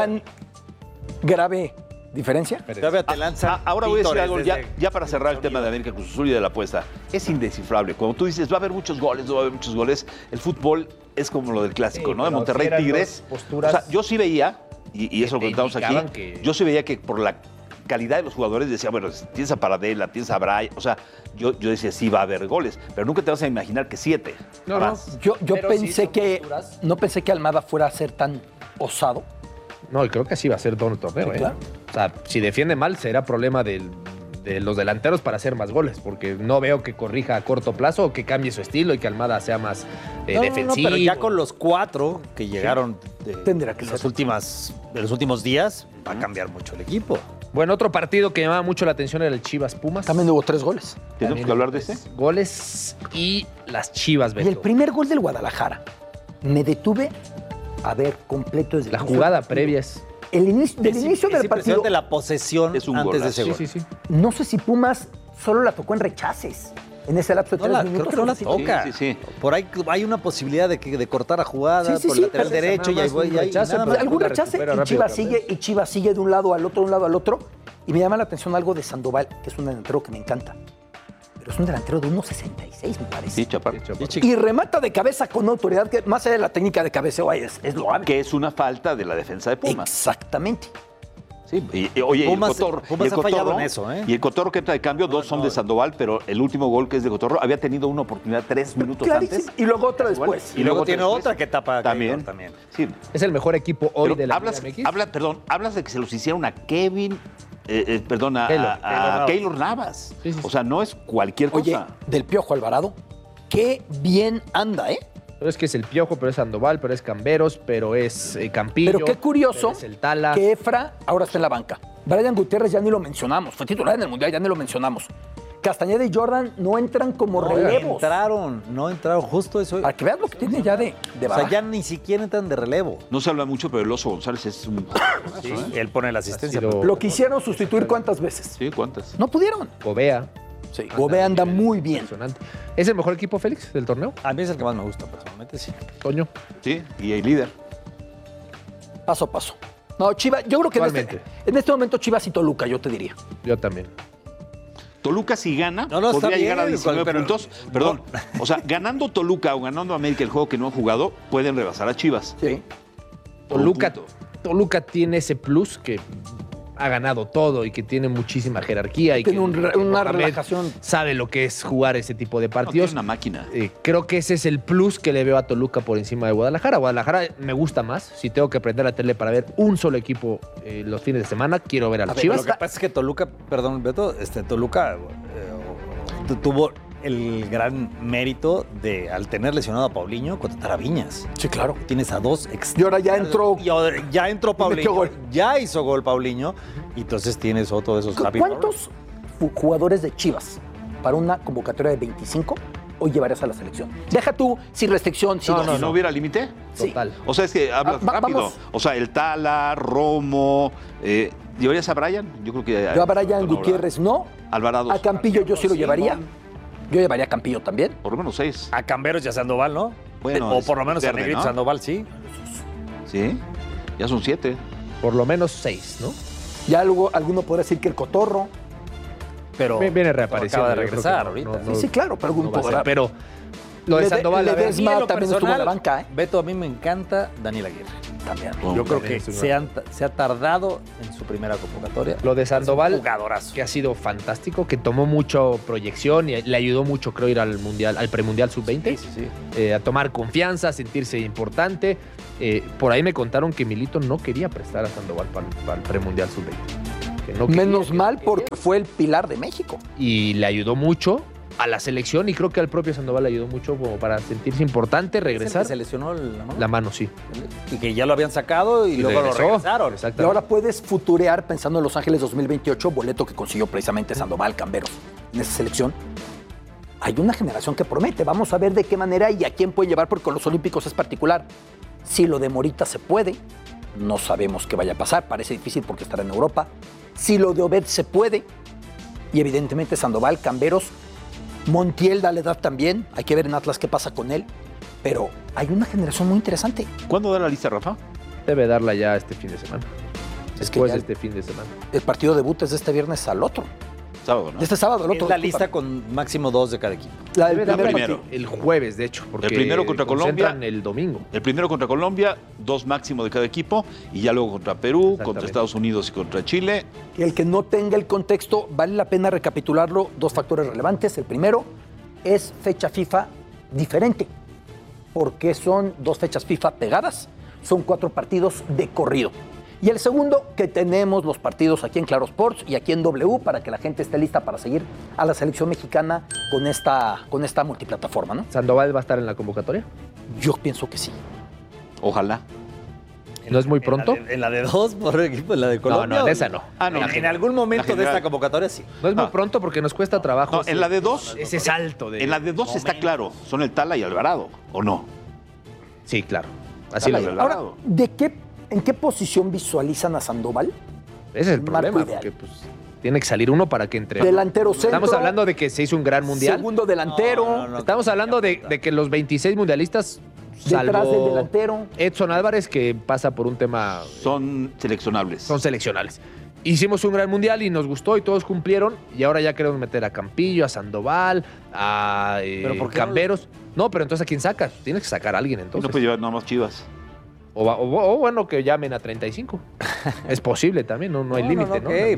grave diferencia. Todavía te lanzan. Ahora voy a decir algo ya para cerrar el tema de América Cruz Azul y de la apuesta. Es indescifrable. Cuando tú dices va a haber muchos goles, no va a haber muchos goles, el fútbol es como lo del clásico, ¿no? De Monterrey Tigres. O sea, yo sí veía, y eso lo contamos aquí, yo sí veía que por la calidad de los jugadores decía, bueno, tienes a Paradela, tienes a Bray, o sea, yo decía sí va a haber goles, pero nunca te vas a imaginar que 7. No. Yo pensé no pensé que Almada fuera a ser tan osado. No, y creo que así va a ser todo el torneo, Sí, claro. O sea, si defiende mal, será problema de los delanteros para hacer más goles, porque no veo que corrija a corto plazo o que cambie su estilo y que Almada sea más defensivo. Pero ya con los 4 que llegaron tendrá que de los últimos días, va a cambiar mucho el equipo. Bueno, otro partido que llamaba mucho la atención era el Chivas-Pumas. También hubo 3 goles. ¿Tenemos que hablar de ese? Goles y las Chivas, Beto. Y el primer gol del Guadalajara. Me detuve a ver completo desde la jugada previa es... Del inicio del partido. de la posesión es un antes golazo. de ese gol. Sí. No sé si Pumas solo la tocó en rechaces. En ese lapso de 3 minutos. Creo que no la toca. Sí. Por ahí hay una posibilidad de cortar a jugada por el lateral derecho y algún rechace y Chivas sigue de un lado al otro. Y me llama la atención algo de Sandoval, que es un delantero que me encanta. Pero es un delantero de 1.66, me parece. Sí, chaparro. Y remata de cabeza con autoridad, que más allá de la técnica de cabeceo es loable. Que es una falta de la defensa de Pumas. Exactamente. Sí, oye, Pumas el ha fallado en eso, ¿eh? Y el Cotorro que entra de cambio, 2 son de Sandoval, pero el último gol que es de Cotorro había tenido una oportunidad 3 minutos antes. Y luego otra después. Y luego tiene otra que tapa también. Sí. Es el mejor equipo hoy pero de la Liga MX. Hablas de que se los hicieron a Kevin, a Keylor Navas. Sí. O sea, no es cualquier cosa. Oye, del Piojo Alvarado, qué bien anda, ¿eh? Pero es que es el Piojo, pero es Sandoval, pero es Camberos, pero es Campillo. Pero qué curioso es el Tala. Que Efra ahora está en la banca. Brian Gutiérrez ya ni lo mencionamos. Fue titular en el Mundial, ya ni lo mencionamos. Castañeda y Jordan no entran como relevos. No entraron, justo eso. Para que veas lo que tiene ya de baraja. O sea, ya ni siquiera entran de relevo. No se habla mucho, pero el Oso González es un... Sí, él pone la asistencia. Lo quisieron sustituir ¿cuántas veces? Sí, ¿cuántas? No pudieron. Gobea. Sí, Gobea anda muy bien. ¿Es el mejor equipo, Félix, del torneo? A mí es el que más me gusta, personalmente, sí. Toño. Sí, y el líder. Paso a paso. No, Chivas, yo creo que en este momento Chivas y Toluca, yo te diría. Yo también. Toluca si gana, podría llegar a 19 puntos. Perdón, o sea, ganando Toluca o ganando América el juego que no han jugado, pueden rebasar a Chivas. Sí. Toluca tiene ese plus que ha ganado todo y que tiene muchísima jerarquía. Y tiene una relajación. Sabe lo que es jugar ese tipo de partidos. Tiene una máquina. Creo que ese es el plus que le veo a Toluca por encima de Guadalajara. Guadalajara me gusta más. Si tengo que prender la tele para ver un solo equipo los fines de semana, quiero ver a los Chivas. Lo que pasa es que Toluca, perdón, Beto, Toluca tuvo el gran mérito de, al tener lesionado a Paulinho, contratar a Viñas. Sí, claro. Tienes a 2 Y ahora ya entró. Ya entró Paulinho. Ya hizo gol Paulinho. Y entonces tienes otro de esos happy ¿Cuántos jugadores de Chivas para una convocatoria de 25 hoy llevarías a la selección? Deja tú sin restricción. Si no hubiera límite. Sí. Total. O sea, es que hablas rápido. O sea, el Tala, Romo. ¿Llevarías a Brian? Yo creo que. Yo a Brian Gutiérrez no. Alvarado. A Campillo yo sí lo llevaría. Yo llevaría a Campillo también. Por lo menos 6. A Camberos y a Sandoval, ¿no? Bueno, o por lo menos a Negrito, ¿no? Sandoval, sí. Sí, ya son 7. Por lo menos 6, ¿no? Ya alguno podría decir que el Cotorro. Pero viene reapareciendo. Acaba de regresar ahorita. Sí, claro, pero alguno podrá. Pero lo de Sandoval, Ledesma también estuvo en la banca, ¿eh? Beto, a mí me encanta Daniel Aguirre. También. Oh, yo creo que se ha tardado en su primera convocatoria. Lo de Sandoval, jugadorazo, que ha sido fantástico, que tomó mucho proyección y le ayudó mucho, creo, ir al mundial, al premundial sub-20. A tomar confianza, a sentirse importante. Por ahí me contaron que Milito no quería prestar a Sandoval para el premundial sub-20. Menos mal, porque fue el pilar de México. Y le ayudó mucho a la selección, y creo que al propio Sandoval le ayudó mucho como para sentirse importante, regresar. ¿Es el que se lesionó la mano? La mano, sí. Y que ya lo habían sacado y luego lo regresaron. Y ahora puedes futurear pensando en Los Ángeles 2028, boleto que consiguió precisamente Sandoval, Camberos, en esa selección. Hay una generación que promete. Vamos a ver de qué manera y a quién puede llevar, porque con los Olímpicos es particular. Si lo de Morita se puede, no sabemos qué vaya a pasar. Parece difícil porque estará en Europa. Si lo de Obed se puede, y evidentemente Sandoval, Camberos, Montiel da la edad también, hay que ver en Atlas qué pasa con él, pero hay una generación muy interesante. ¿Cuándo da la lista, Rafa? Debe darla ya este fin de semana. Después de este fin de semana. El partido debut es de este viernes al otro. Sábado, ¿no? Este sábado, el otro. Es la lista con máximo 2 de cada equipo. El primero. El jueves, de hecho, porque el primero contra Colombia. El domingo. El primero contra Colombia, 2 máximo de cada equipo, y ya luego contra Perú, contra Estados Unidos y contra Chile. Y el que no tenga el contexto, vale la pena recapitularlo. 2 factores relevantes. El primero es fecha FIFA diferente, porque son 2 fechas FIFA pegadas, son 4 partidos de corrido. Y el segundo, que tenemos los partidos aquí en Claro Sports y aquí en W para que la gente esté lista para seguir a la selección mexicana con esta multiplataforma, ¿no? ¿Sandoval va a estar en la convocatoria? Yo pienso que sí. Ojalá. ¿No es muy pronto? En la de 2 por equipo, en la de Colombia. No, en esa no. En algún momento de esta convocatoria sí. No es muy pronto porque nos cuesta trabajo. No, en la de 2. Ese salto. En la de 2 está claro. Son el Tala y Alvarado, ¿o no? Sí, claro. Así lo veo. Ahora, ¿en qué posición visualizan a Sandoval? Ese es el problema, porque pues, tiene que salir uno para que entre. Delantero centro. Estamos hablando de que se hizo un gran mundial. Segundo delantero. Estamos hablando de que los 26 mundialistas, detrás del delantero. Edson Álvarez, que pasa por un tema. Son seleccionables. Hicimos un gran mundial y nos gustó y todos cumplieron. Y ahora ya queremos meter a Campillo, a Sandoval, a Camberos. No, pero entonces ¿a quién sacas? Tienes que sacar a alguien entonces. No puede llevar nada más Chivas. O bueno, que llamen a 35. Es posible también, no hay límite, ¿no? Okay.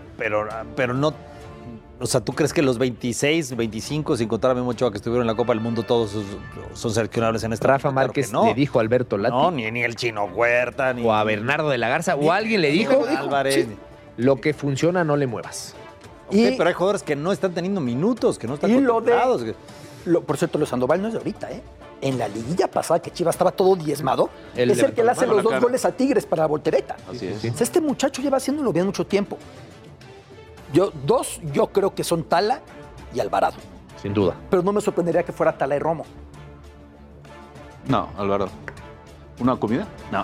Pero no. O sea, ¿tú crees que los 26, 25, sin contar a Memo Ochoa que estuvieron en la Copa del Mundo, todos son seleccionables en esta? Rafa Márquez le dijo a Alberto Lati. No, ni el Chino Huerta, ni. O a Bernardo de la Garza, o alguien le dijo. Álvarez. Sí, lo que funciona no le muevas. Okay, pero hay jugadores que no están teniendo minutos, que no están contemplados. Por cierto, lo de Sandoval no es de ahorita, ¿eh? En la liguilla pasada que Chivas estaba todo diezmado, es el que le hace los 2 goles a Tigres para la voltereta. Así es. O sea, este muchacho lleva haciéndolo bien mucho tiempo. Yo creo que son Tala y Alvarado. Sin duda. Pero no me sorprendería que fuera Tala y Romo. No, Alvarado. ¿Una comida? No.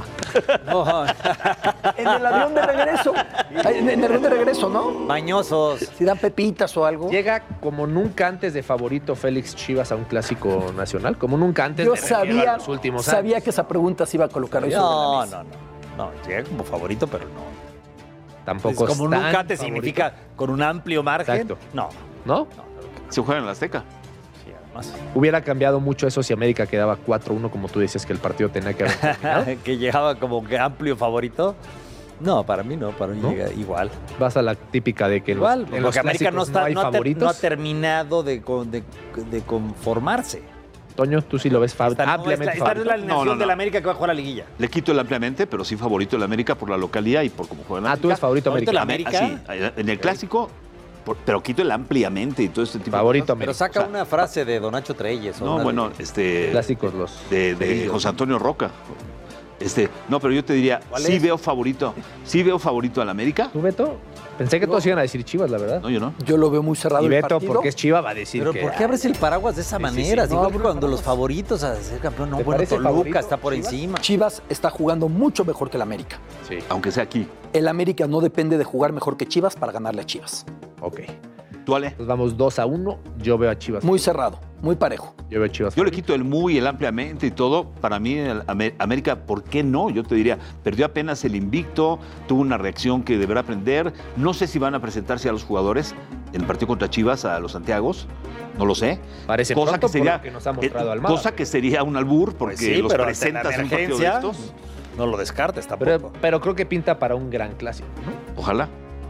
En el avión de regreso. En el avión de regreso, ¿no? Mañosos. Si dan pepitas o algo. Llega como nunca antes de favorito Félix Chivas a un clásico nacional. Como nunca antes Yo de sabía, los últimos años. sabía que esa pregunta se iba a colocar hoy sobre la mesa. No, llega como favorito, pero no. Tampoco es como tan nunca antes favorito. Significa con un amplio margen. Exacto. No. Se juega en la Azteca. Hubiera cambiado mucho eso si América quedaba 4-1, como tú decías que el partido tenía que haber terminado. Que llegaba como que amplio favorito. No, para mí no, para mí llega igual. Vas a la típica de que igual, en los América no hay favoritos. No ha terminado de conformarse. Toño, tú sí lo ves ampliamente favorito. Esta es la alineación de la América que va a jugar la liguilla. Le quito el ampliamente, pero sí favorito el América por la localidad y por cómo juega el América. Tú eres favorito América. Sí, en el clásico, pero quito el ampliamente y todo este tipo favorito de América. Pero saca una frase de Don Nacho Treyes. No, bueno, clásicos los de José Antonio Roca. No, pero yo te diría, sí veo favorito al América. ¿Tú, Beto? Pensé que todos iban a decir Chivas, la verdad. No, yo no. Yo lo veo muy cerrado. Y Beto, el partido. porque es Chivas, va a decir pero que... ¿por qué abres el paraguas de esa manera? Sí. No, cuando los favoritos a ser campeón, no, bueno, Toluca está por encima. Chivas está jugando mucho mejor que el América. Sí. Aunque sea aquí. El América no depende de jugar mejor que Chivas para ganarle a Chivas. Ok. ¿Tú, Ale? Pues vamos 2-1. Yo veo a Chivas. Muy cerrado. muy parejo. Yo veo Chivas. Yo le quito el muy, el ampliamente y todo. Para mí, América, ¿por qué no? Yo te diría, perdió apenas el invicto, tuvo una reacción que deberá aprender. No sé si van a presentarse a los jugadores en el partido contra Chivas, a los Santiagos. No lo sé. Parece cosa pronto que sería, por lo que nos ha mostrado Almada. Cosa que sería un albur, porque Pues sí, los pero presentas en un partido de estos. No lo descartes tampoco. Pero creo que pinta para un gran clásico, ¿no? Ojalá.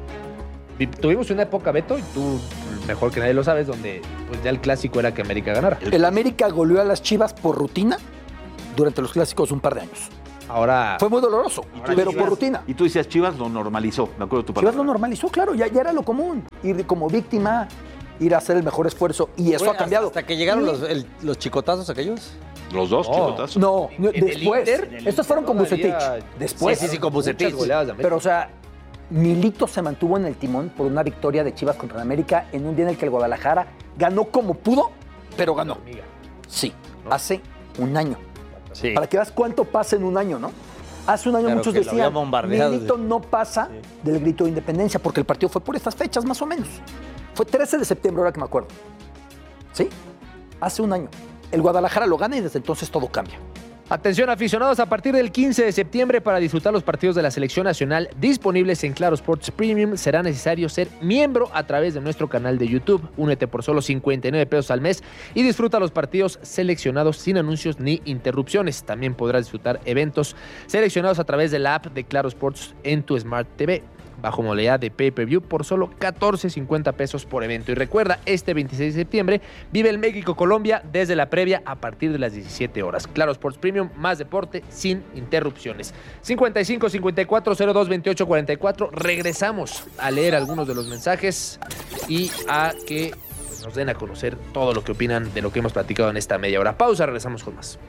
Tuvimos una época, Beto, y tú mejor que nadie lo sabes, donde pues ya el clásico era que América ganara. El América goleó a las Chivas por rutina durante los clásicos un par de años. Ahora fue muy doloroso, pero Chivas, por rutina. Y tú decías, Chivas lo normalizó, me acuerdo de tu palabra. Chivas lo normalizó, claro, ya era lo común. Ir como víctima, ir a hacer el mejor esfuerzo, y eso ha cambiado. Hasta que llegaron los chicotazos aquellos. Los dos chicotazos. No, ¿En después. el Inter? Estos fueron con Bucetich. Después. Sí, con Bucetich. Pero, o sea, Milito se mantuvo en el timón por una victoria de Chivas contra América en un día en el que el Guadalajara ganó como pudo, pero ganó. Sí, hace un año. Sí. Para que veas cuánto pasa en un año, ¿no? Hace un año muchos decían, Milito no pasa del grito de independencia, porque el partido fue por estas fechas, más o menos. Fue 13 de septiembre, ahora que me acuerdo. ¿Sí? Hace un año. El Guadalajara lo gana y desde entonces todo cambia. Atención aficionados, a partir del 15 de septiembre para disfrutar los partidos de la Selección Nacional disponibles en Claro Sports Premium será necesario ser miembro a través de nuestro canal de YouTube. Únete por solo 59 pesos al mes y disfruta los partidos seleccionados sin anuncios ni interrupciones. También podrás disfrutar eventos seleccionados a través de la app de Claro Sports en tu Smart TV, bajo modalidad de pay-per-view por solo 14.50 pesos por evento. Y recuerda, este 26 de septiembre vive el México-Colombia desde la previa a partir de las 17 horas. Claro Sports Premium, más deporte sin interrupciones. 55 54 02 28 44. Regresamos a leer algunos de los mensajes y a que nos den a conocer todo lo que opinan de lo que hemos platicado en esta media hora. Pausa, regresamos con más.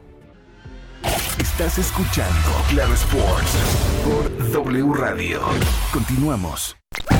Estás escuchando Claro Sports por W Radio. Continuamos.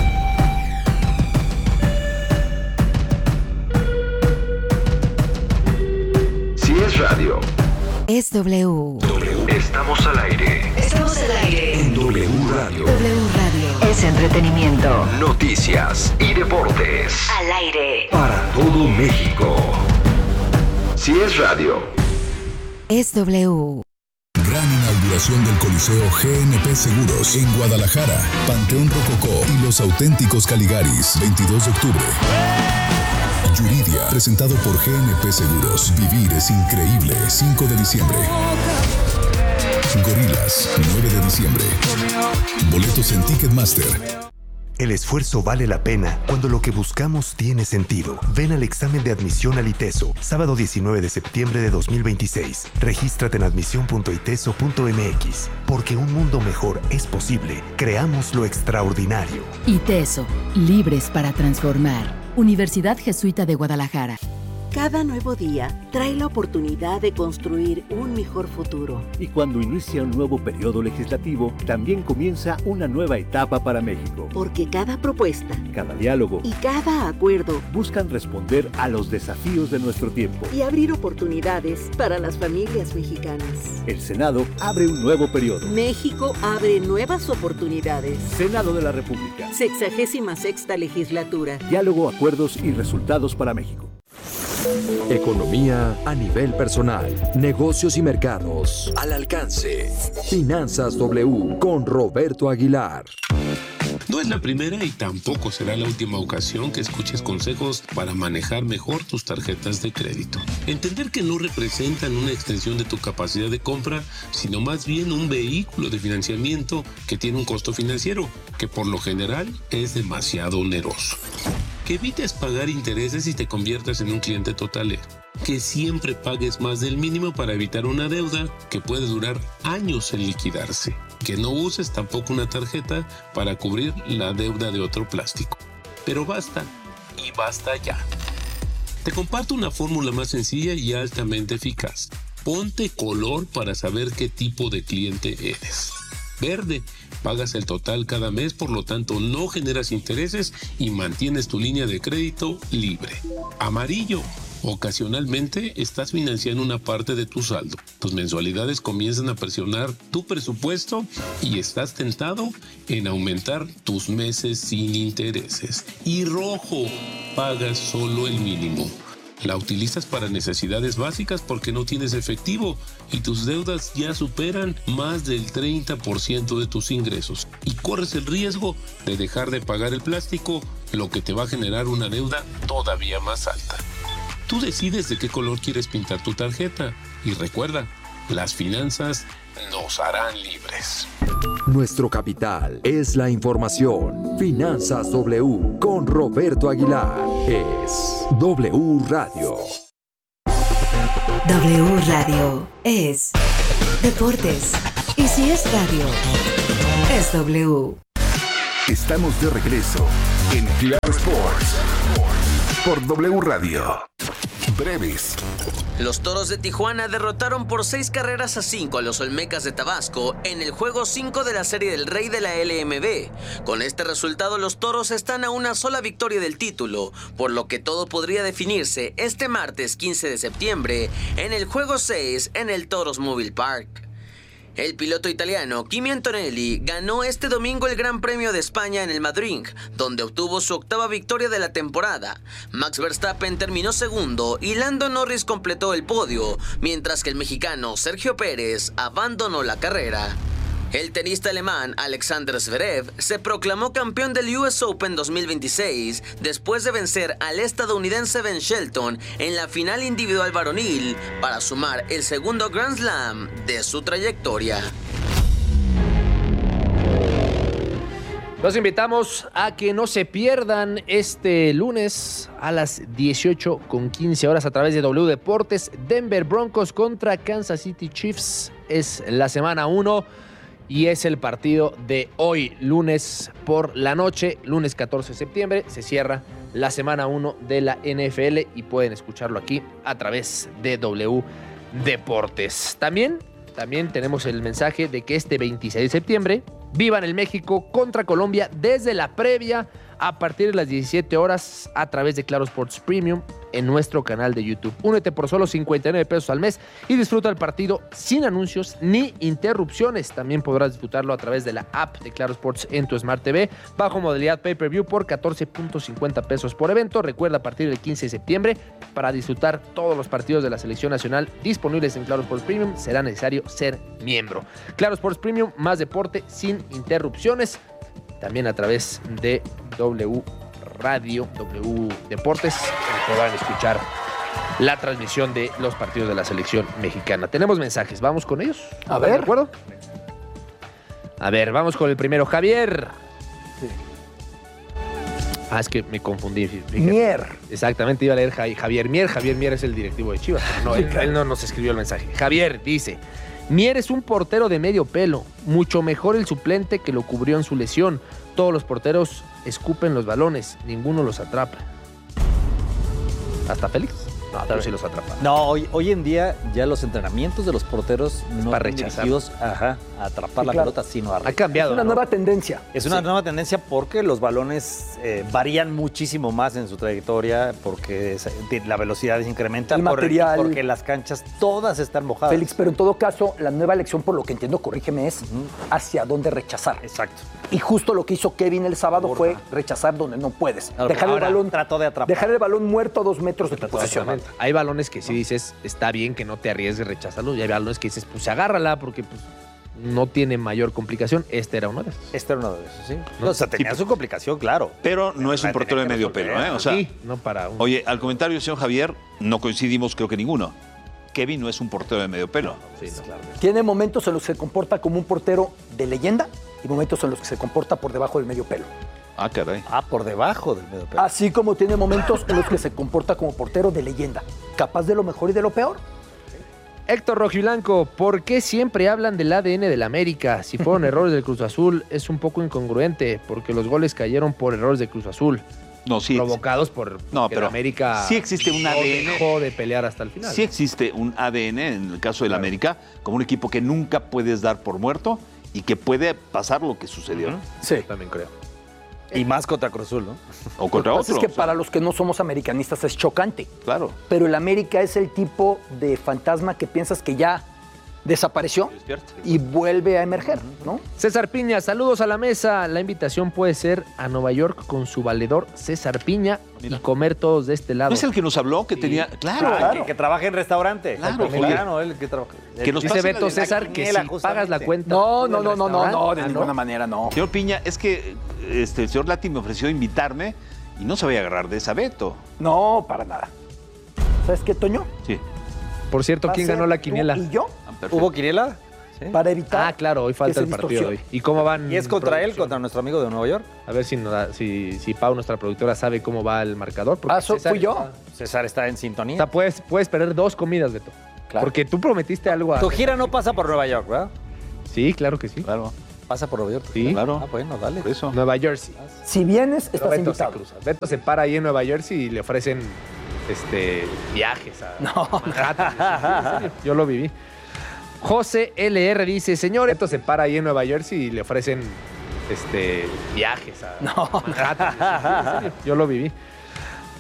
Si es radio, es W. Estamos al aire. Estamos al aire. En W Radio. W Radio. Es entretenimiento. Noticias y deportes. Al aire. Para todo México. Si es radio, es W. Gran inauguración del Coliseo GNP Seguros en Guadalajara, Panteón Rococó y Los Auténticos Caligaris, 22 de octubre. Yuridia, presentado por GNP Seguros. Vivir es increíble, 5 de diciembre. Gorilas, 9 de diciembre. Boletos en Ticketmaster. El esfuerzo vale la pena cuando lo que buscamos tiene sentido. Ven al examen de admisión al ITESO, sábado 19 de septiembre de 2026. Regístrate en admisión.iteso.mx. Porque un mundo mejor es posible. Creamos lo extraordinario. ITESO, libres para transformar. Universidad Jesuita de Guadalajara. Cada nuevo día trae la oportunidad de construir un mejor futuro. Y cuando inicia un nuevo periodo legislativo, también comienza una nueva etapa para México. Porque cada propuesta, cada diálogo y cada acuerdo buscan responder a los desafíos de nuestro tiempo y abrir oportunidades para las familias mexicanas. El Senado abre un nuevo periodo. México abre nuevas oportunidades. Senado de la República. 66ª legislatura. Diálogo, acuerdos y resultados para México. Economía a nivel personal, negocios y mercados al alcance. Finanzas W con Roberto Aguilar. No es la primera y tampoco será la última ocasión que escuches consejos para manejar mejor tus tarjetas de crédito. Entender que no representan una extensión de tu capacidad de compra, sino más bien un vehículo de financiamiento que tiene un costo financiero, que por lo general es demasiado oneroso. Que evites pagar intereses y te conviertas en un cliente totalero. Que siempre pagues más del mínimo para evitar una deuda que puede durar años en liquidarse. Que no uses tampoco una tarjeta para cubrir la deuda de otro plástico. Pero basta, y basta ya. Te comparto una fórmula más sencilla y altamente eficaz. Ponte color para saber qué tipo de cliente eres. Verde, pagas el total cada mes, por lo tanto no generas intereses y mantienes tu línea de crédito libre. Amarillo, ocasionalmente estás financiando una parte de tu saldo. Tus mensualidades comienzan a presionar tu presupuesto y estás tentado en aumentar tus meses sin intereses. Y rojo, pagas solo el mínimo. La utilizas para necesidades básicas porque no tienes efectivo y tus deudas ya superan más del 30% de tus ingresos. Y corres el riesgo de dejar de pagar el plástico, lo que te va a generar una deuda todavía más alta. Tú decides de qué color quieres pintar tu tarjeta. Y recuerda, las finanzas nos harán libres. Nuestro capital es la información. Finanzas W con Roberto Aguilar. Es W Radio. W Radio es deportes. Y si es radio, es W. Estamos de regreso en Claro Sports por W Radio. Breves. Los Toros de Tijuana derrotaron por 6-5 a los Olmecas de Tabasco en el juego 5 de la Serie del Rey de la LMB. Con este resultado, los Toros están a una sola victoria del título, por lo que todo podría definirse este martes 15 de septiembre en el juego 6 en el Toros Mobile Park. El piloto italiano Kimi Antonelli ganó este domingo el Gran Premio de España en el Madrid, donde obtuvo su 8ª victoria de la temporada. Max Verstappen terminó segundo y Lando Norris completó el podio, mientras que el mexicano Sergio Pérez abandonó la carrera. El tenista alemán Alexander Zverev se proclamó campeón del US Open 2026 después de vencer al estadounidense Ben Shelton en la final individual varonil para sumar el segundo Grand Slam de su trayectoria. Los invitamos a que no se pierdan este lunes a las 18:15 horas a través de W Deportes. Denver Broncos contra Kansas City Chiefs es la semana 1. Y es el partido de hoy, lunes por la noche, lunes 14 de septiembre. Se cierra la semana 1 de la NFL y pueden escucharlo aquí a través de W Deportes. También tenemos el mensaje de que este 26 de septiembre vivan el México contra Colombia desde la previa a partir de las 17 horas a través de Claro Sports Premium en nuestro canal de YouTube. Únete por solo 59 pesos al mes y disfruta el partido sin anuncios ni interrupciones. También podrás disfrutarlo a través de la app de Claro Sports en tu Smart TV bajo modalidad Pay-Per-View por 14.50 pesos por evento. Recuerda, a partir del 15 de septiembre, para disfrutar todos los partidos de la selección nacional disponibles en Claro Sports Premium, será necesario ser miembro. Claro Sports Premium, más deporte sin interrupciones. También a través de W Radio, W Deportes, podrán escuchar la transmisión de los partidos de la selección mexicana. Tenemos mensajes, ¿vamos con ellos? A ver. ¿De acuerdo? A ver, vamos con el primero. Javier. Sí. Es que me confundí. Fíjate. Mier. Exactamente, iba a leer Javier Mier. Javier Mier es el directivo de Chivas. No, él no nos escribió el mensaje. Javier dice: Mier es un portero de medio pelo, mucho mejor el suplente que lo cubrió en su lesión. Todos los porteros escupen los balones, ninguno los atrapa. ¿Hasta Félix? No, pero sí los atrapa. No, hoy en día ya los entrenamientos de los porteros no para están rechazar. dirigidos a atrapar la pelota, sino a Ha cambiado. Es una nueva tendencia. Es una nueva tendencia porque los balones varían muchísimo más en su trayectoria, porque la velocidad se incrementa, el material, porque las canchas todas están mojadas. Félix, pero en todo caso, la nueva elección, por lo que entiendo, corrígeme, es hacia dónde rechazar. Exacto. Y justo lo que hizo Kevin el sábado fue rechazar donde no puedes. Dejar el balón, trató de atrapar. Dejar el balón muerto a 2 metros de tu posición. Hay balones que sí dices, está bien que no te arriesgues, recházalo. Y hay balones que dices, pues agárrala porque pues no tiene mayor complicación. Este era uno de esos. Este era uno de esos, sí. No, o sea, tenía su complicación, claro. Pero no es un portero de medio pelo, ¿eh? O sea, sí, no para un... Oye, al comentario del señor Javier, no coincidimos creo que ninguno. Kevin no es un portero de medio pelo. Sí, no, claro. Tiene momentos en los que se comporta como un portero de leyenda y momentos en los que se comporta por debajo del medio pelo. Ah, caray. Por debajo del medio pelo. Así como tiene momentos en los que se comporta como portero de leyenda, capaz de lo mejor y de lo peor. Héctor Rojiblanco, ¿por qué siempre hablan del ADN del América? Si fueron errores del Cruz Azul, es un poco incongruente, porque los goles cayeron por errores de Cruz Azul. No, sí. Provocados por pero América. Sí existe un ADN. Dejó de pelear hasta el final. Sí existe un ADN en el caso del América, como un equipo que nunca puedes dar por muerto y que puede pasar lo que sucedió. Sí. También creo. Y más contra Cruz Azul, ¿no? O contra otro. Es que para los que no somos americanistas es chocante. Claro. Pero el América es el tipo de fantasma que piensas que ya desapareció y vuelve a emerger, ¿no? César Piña, saludos a la mesa. La invitación puede ser a Nueva York con su valedor César Piña y comer todos de este lado. ¿No es el que nos habló? Que tenía. Claro. Que trabaja en restaurante. Claro, mexicano, él que trabaja. Que nos dice Beto César que si pagas la cuenta. No, de ninguna manera no. Señor Piña, es que el señor Lati me ofreció invitarme y no se vaya a agarrar de esa, Beto. No, para nada. ¿Sabes qué, Toño? Sí. Por cierto, ¿quién ganó la quiniela? ¿Y yo? ¿Hubo quiniela? ¿Sí? Para evitar. Ah, claro, hoy falta el partido hoy. ¿Y cómo van? ¿Y es contra él, contra nuestro amigo de Nueva York? A ver si Pau, nuestra productora, sabe cómo va el marcador. Fui yo. César está en sintonía. O sea, puedes perder 2 comidas, Beto. Claro. Porque tú prometiste algo a... Tu gira no pasa por Nueva York, ¿verdad? Sí, claro que sí. Claro. Pasa por Nueva York. Sí. Claro. Ah, bueno, dale. Por eso. Nueva Jersey. Si vienes, estás Beto invitado. se cruza. Beto se para ahí en Nueva Jersey y le ofrecen viajes a Manhattan. Sí, en serio. Yo lo viví. José LR dice, señor, Beto se para ahí en Nueva Jersey y le ofrecen viajes a Manhattan. Sí, en serio. Yo lo viví.